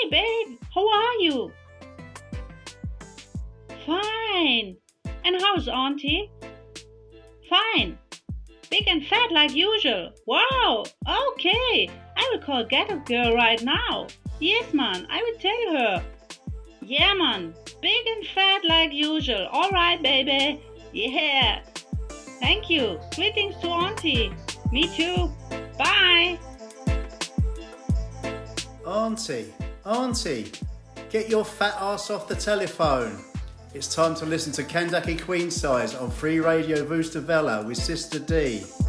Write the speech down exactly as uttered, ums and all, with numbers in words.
babe, how are you? Fine. And how's Auntie? Fine. Big and fat like usual. Wow. Okay. I will call Ghetto Girl right now. Yes, man. I will tell her. Yeah, man. Big and fat like usual. All right, baby. Yeah. Thank you. Greetings to Auntie. Me too. Bye. Auntie, Auntie, get your fat ass off the telephone. It's time to listen to Kandaki Queen Size on Free Radio Vustavella with Sister D.